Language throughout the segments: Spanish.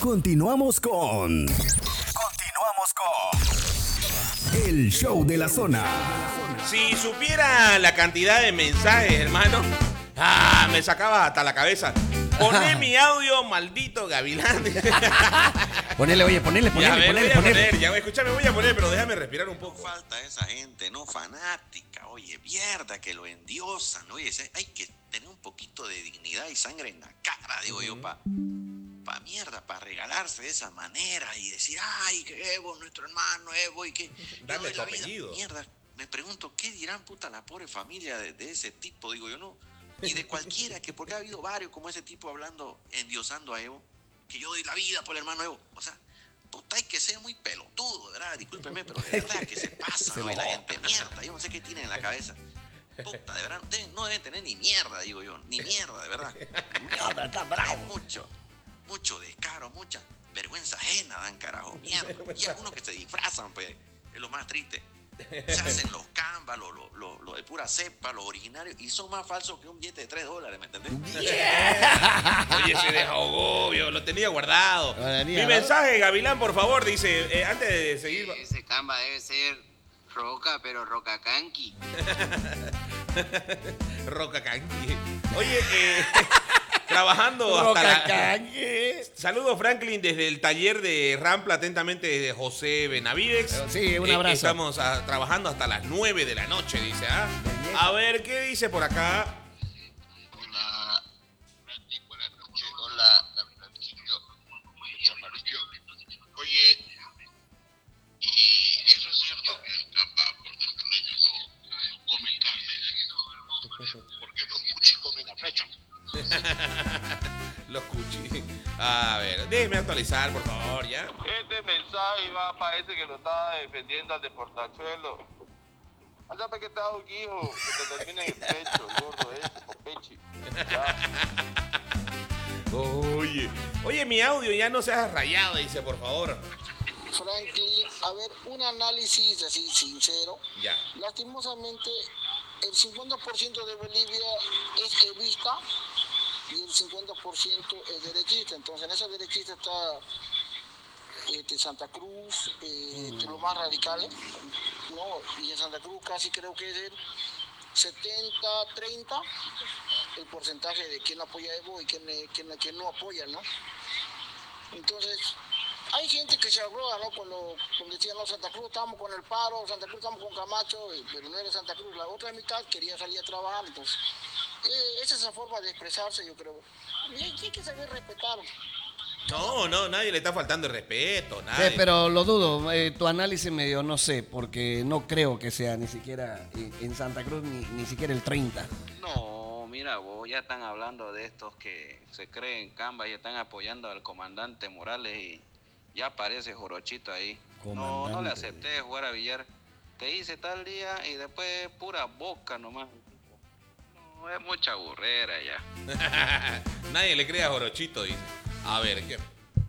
Continuamos con El Show de la Zona. Si supiera la cantidad de mensajes, hermano, me sacaba hasta la cabeza. Poné mi audio, maldito gavilán. Ponele. Ya, escúchame, voy a poner, pero déjame respirar un poco. Falta esa gente, ¿no? Fanática, oye, mierda, que lo endiosan, oye, hay que tener un poquito de dignidad y sangre en la cara, digo yo, para regalarse de esa manera y decir, ay, que Evo, nuestro hermano Evo, y que... Dame tu apellido. Mierda, me pregunto, ¿qué dirán, puta, la pobre familia de ese tipo? Digo yo, no. Y de cualquiera, que porque ha habido varios como ese tipo hablando, endiosando a Evo, que yo doy la vida por el hermano Evo. O sea, puta, hay que ser muy pelotudo, ¿verdad? Discúlpeme, pero de verdad que se pasa, ¿no? Y la gente, mierda, yo no sé qué tienen en la cabeza. Puta, de verdad, no deben tener ni mierda, digo yo, ni mierda, de verdad. Mierda, está bravo. Mucho descaro, mucha vergüenza ajena dan, carajo, mierda. Y algunos que se disfrazan, pues, es lo más triste. Se hacen los canvas, lo de pura cepa, los originarios, y son más falsos que un billete de $3, ¿me entendés? Oye, se desahogó, yo lo tenía guardado. Mi mensaje, Gavilán, por favor, dice, antes de seguir... Ese canva debe ser roca, pero roca canqui. Roca canqui. Oye, trabajando hasta Saludos, Franklin, desde el taller de Rampla, atentamente de José Benavides. Sí, un abrazo. Estamos trabajando hasta las 9 de la noche, dice. A ver, ¿qué dice por acá? Hola, buenas noches. Hola, Chaparrillo. Oye, ¿eso es cierto que el capa puertorriqueño no comen carne? Porque los cuchis comen a flecha. Los cuchis. A ver, déjeme actualizar, por favor, ¿ya? Este mensaje va, parece que lo está defendiendo al de Portachuelo. Allá para que está un hijo, que te termine en el pecho, gordo ese, popechi. Oye, mi audio ya no seas rayado, dice, por favor. Franklin, a ver, un análisis así sincero. Ya. Lastimosamente, el 50% de Bolivia es evista y el 50% es derechista. Entonces, en esa derechista está Santa Cruz, los más radicales, ¿no? Y en Santa Cruz casi creo que es el 70-30 el porcentaje de quién apoya a Evo y quién no apoya, ¿no? Entonces, hay gente que se arroga, ¿no? Cuando decían, no, Santa Cruz estamos con el paro, Santa Cruz estamos con Camacho, pero no era Santa Cruz. La otra mitad quería salir a trabajar, entonces, esa es esa forma de expresarse, yo creo. Y hay que saber respetar. No, nadie le está faltando el respeto, nadie. Sí, pero lo dudo, tu análisis medio no sé, porque no creo que sea ni siquiera en Santa Cruz ni siquiera el 30. No, mira, vos ya están hablando de estos que se creen Canva y están apoyando al comandante Morales y ya aparece Jorochito ahí. No le acepté jugar a billar. Te hice tal día y después pura boca nomás. No, es mucha burrera ya. Nadie le cree a Jorochito, dice. A ver, ¿qué?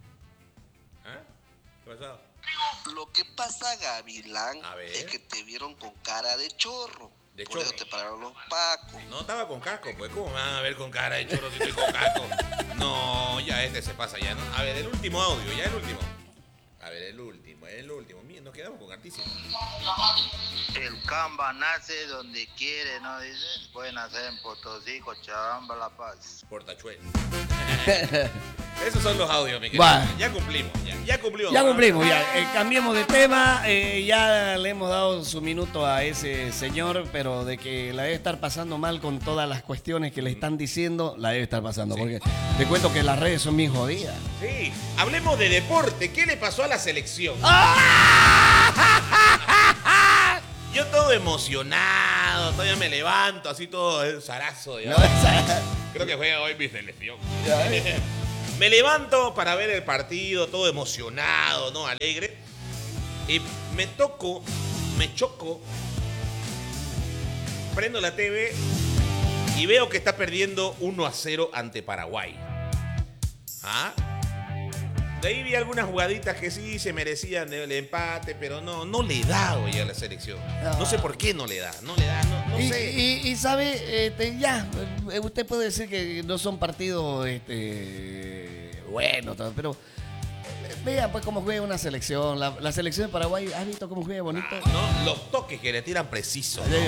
¿Qué pasó? Lo que pasa, Gavilán, es que te vieron con cara de chorro. Por eso te pararon los pacos. No estaba con casco, pues ¿cómo me van a ver con cara de chorro si estoy con casco? No, ya se pasa ya, ¿no? A ver, el último audio, ya el último. A ver, el último. Nos quedamos con hartísimo. El Canva nace donde quiere, ¿no? Dicen. Puede nacer en Potosí, Cochabamba, La Paz. Portachuelo. Esos son los audios, mi querido. Bueno. Ya cumplimos. Cambiemos de tema. Ya le hemos dado su minuto a ese señor, pero de que la debe estar pasando mal con todas las cuestiones que le están diciendo, la debe estar pasando. Sí. Porque te cuento que las redes son bien jodidas. Sí, hablemos de deporte. ¿Qué le pasó a la selección? Yo todo emocionado, todavía me levanto así todo zarazo. Creo que juega hoy mi selección. Me levanto para ver el partido, todo emocionado, ¿no? Alegre. Y me choco, prendo la TV y veo que está perdiendo 1-0 ante Paraguay. De ahí vi algunas jugaditas que sí se merecían el empate, pero no le da hoy a la selección. No sé por qué no le da, no sé. Y sabe, usted puede decir que no son partidos buenos, pero Vean pues cómo juega una selección. La selección de Paraguay, ¿has visto cómo juega bonito? ¿No? Los toques que le tiran precisos. ¿No?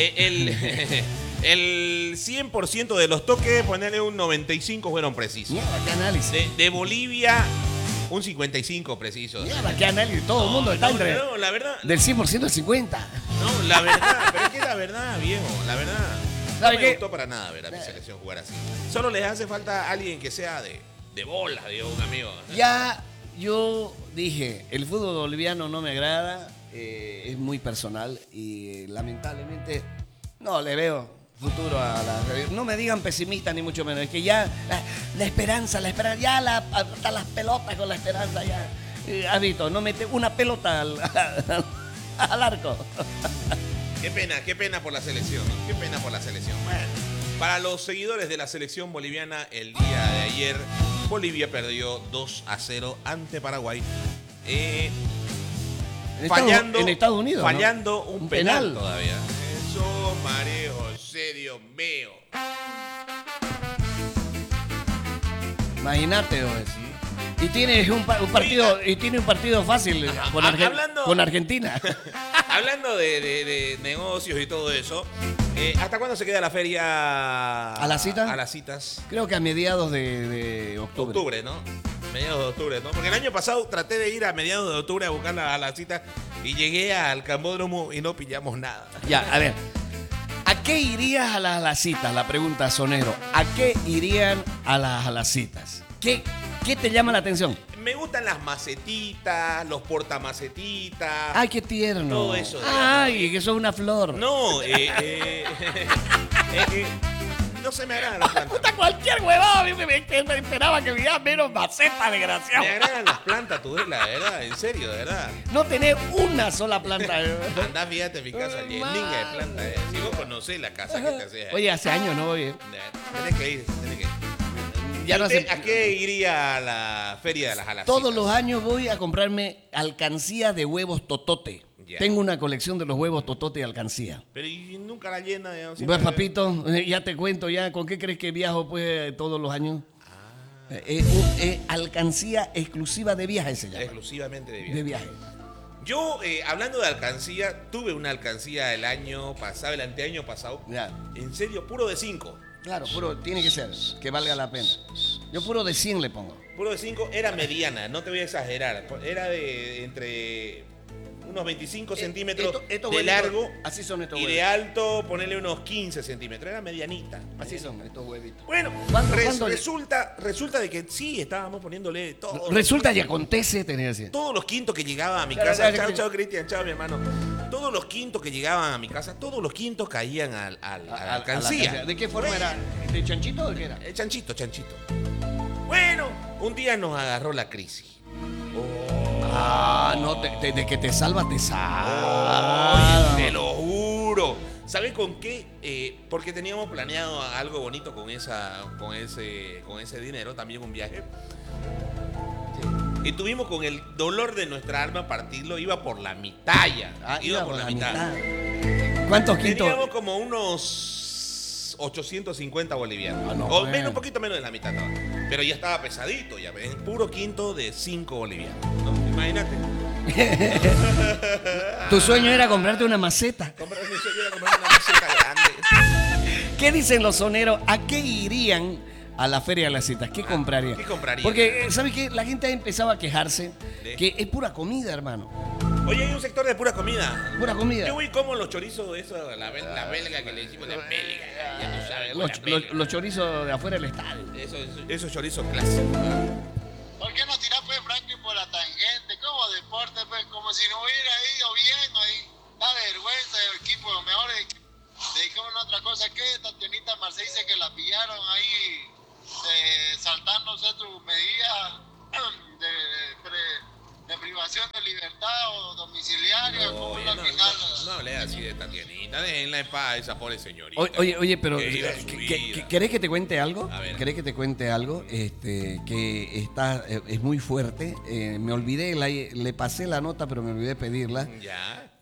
El 100% de los toques, ponerle un 95 fueron precisos. Mierda, qué análisis. De Bolivia, un 55 precisos. Mierda, qué análisis. Todo el mundo está entre. No, la verdad. Del 100% al 50%. No, la verdad. Pero es que la verdad, viejo. La verdad. No me gustó para nada ver a mi selección jugar así. Solo les hace falta alguien que sea de bola, digo, un amigo. Ya yo dije, el fútbol boliviano no me agrada, es muy personal y lamentablemente no le veo futuro a la... No me digan pesimista ni mucho menos, es que ya la esperanza, ya hasta las pelotas con la esperanza ya. ¿Has visto? No mete una pelota al arco. Qué pena por la selección, ¿no? Qué pena por la selección. Bueno, para los seguidores de la selección boliviana, el día de ayer, Bolivia perdió 2-0 ante Paraguay. En Estados Unidos, fallando, ¿no? un penal todavía. Eso, marejo, serio, mío. Imagínate, pues. Y tiene un partido fácil con Argentina. Hablando de negocios y todo eso, ¿hasta cuándo se queda la feria? ¿A la cita? A las citas. Creo que a mediados de octubre. Octubre, ¿no? Mediados de octubre, ¿no? Porque el año pasado traté de ir a mediados de octubre a buscar a la cita y llegué al Cambódromo y no pillamos nada. Ya, a ver. ¿A qué irías a las citas? La pregunta, Sonero. ¿A qué irían a las citas? ¿Qué te llama la atención? Me gustan las macetitas, los portamacetitas. Ay, qué tierno. Todo eso. Ay, que eso es una flor. No, no se me agradan las plantas. Puta, cualquier huevón me esperaba que me menos maceta, desgraciado. Me agradan las plantas, tú ves, la verdad, en serio, de verdad. No tenés una sola planta. Andá, fíjate en mi casa, lleninga de plantas. Si vos conocés la casa que te haces. Oye, hace años no voy bien. Tenés que ir. Ya no sé. ¿A qué iría a la feria de las alacitas? Todos los años voy a comprarme alcancía de huevos totote. Ya. Tengo una colección de los huevos totote y alcancía. Pero y nunca la llena. Pues, papito, ya te cuento ya. ¿Con qué crees que viajo pues todos los años? Alcancía exclusiva de viaje se llama. Exclusivamente de viaje. De viaje. Yo, hablando de alcancía, tuve una alcancía el año pasado, el anteaño pasado. Ya. En serio, puro de 5. Claro, puro, tiene que ser, que valga la pena. Yo puro de 100 le pongo. Puro de 5 era mediana, no te voy a exagerar. Era de entre unos 25 centímetros de largo. Así son estos y huevitos. de alto, ponerle unos 15 centímetros. Era medianita. Así son estos huevitos. Bueno, resulta de que sí, estábamos poniéndole todo. Resulta y acontece, tenía que decir. Todos los quintos que llegaban a mi casa. Chao, Cristian, chao, mi hermano. Todos los quintos que llegaban a mi casa, todos los quintos caían a la alcancía. ¿De qué forma era? ¿De chanchito o de qué era? Chanchito. Bueno, un día nos agarró la crisis. No, de que te salva, te salva. Te lo juro. ¿Sabes con qué? Porque teníamos planeado algo bonito con ese dinero, también un viaje. Y tuvimos con el dolor de nuestra alma partirlo, iba por la mitad ya. Iba por la mitad. ¿Cuántos quintos? Teníamos como unos 850 bolivianos. Un poquito menos de la mitad. ¿No? Pero ya estaba pesadito, ya. En puro quinto de 5 bolivianos. ¿No? Imagínate. Tu sueño era comprarte una maceta. Mi sueño era comprarte una maceta grande. ¿Qué dicen los soneros? ¿A qué irían a la feria de las citas? ¿Qué comprarían? ¿Qué comprarían? Porque, ¿sabes qué? La gente ha empezado a quejarse que es pura comida, hermano. Oye, hay un sector de pura comida. Pura comida. Yo voy como los chorizos, eso, la belga que le decimos, la belga. Ya tú sabes, los chorizos de afuera del estadio. Esos chorizos clásicos. ¿Por qué no tirar, pues, Frankie, por la tangente? Como deporte, pues, como si no hubiera ido bien ahí. Da vergüenza el equipo, lo mejor dedicamos a otra cosa. Que Tatianita Marce dice que la pillaron ahí saltándose sus medidas de privación de libertad o domiciliaria. No hablé así de Tatianita, déjenla en paz esa pobre señorita. Oye, pero ¿querés que te cuente algo? A ver. ¿Querés que te cuente algo? Que es muy fuerte. Me olvidé, le pasé la nota, pero me olvidé pedirla. Ya.